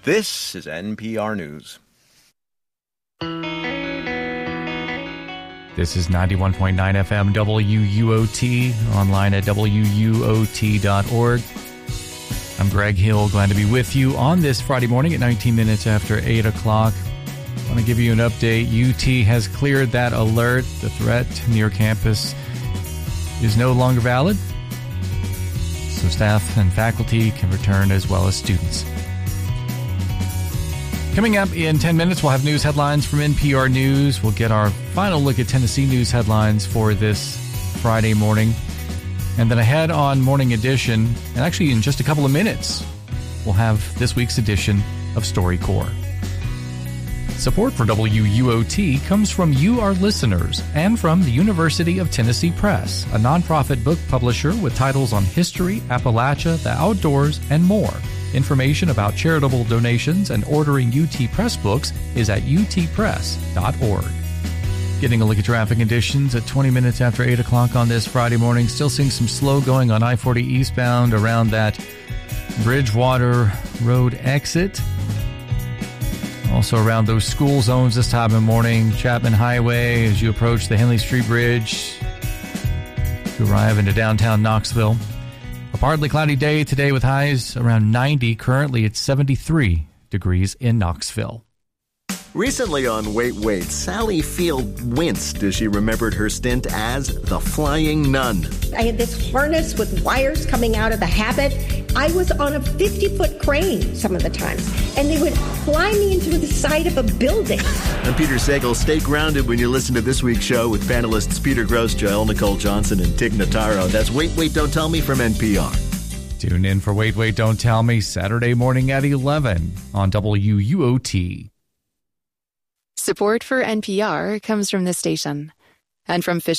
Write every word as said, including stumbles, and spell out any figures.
This is N P R News. This is ninety-one point nine F M W U O T, online at W U O T dot org. I'm Greg Hill, glad to be with you on this Friday morning at nineteen minutes after eight o'clock. I want to give you an update. U T has cleared that alert. The threat near campus is no longer valid, so staff and faculty can return as well as students. Coming up in ten minutes, we'll have news headlines from N P R News. We'll get our final look at Tennessee news headlines for this Friday morning. And then ahead on Morning Edition, and actually in just a couple of minutes, we'll have this week's edition of StoryCorps. Support for W U O T comes from you, our listeners, and from the University of Tennessee Press, a nonprofit book publisher with titles on history, Appalachia, the outdoors, and more. Information about charitable donations and ordering U T Press books is at U T press dot org. Getting a look at traffic conditions at twenty minutes after eight o'clock on this Friday morning. Still seeing some slow going on I forty eastbound around that Bridgewater Road exit. Also around those school zones this time of the morning. Chapman Highway as you approach the Henley Street Bridge to arrive into downtown Knoxville. A partly cloudy day today with highs around ninety. Currently it's seventy-three degrees in Knoxville. Recently on Wait, Wait, Sally Field winced as she remembered her stint as the Flying Nun. I had this harness with wires coming out of the habit. I was on a fifty-foot crane some of the times, and they would fly me into the side of a building. I'm Peter Sagal. Stay grounded when you listen to this week's show with panelists Peter Gross, Joel Nicole Johnson, and Tig Notaro. That's Wait, Wait, Don't Tell Me from N P R. Tune in for Wait, Wait, Don't Tell Me Saturday morning at eleven on W U O T. Support for N P R comes from this station and from Fish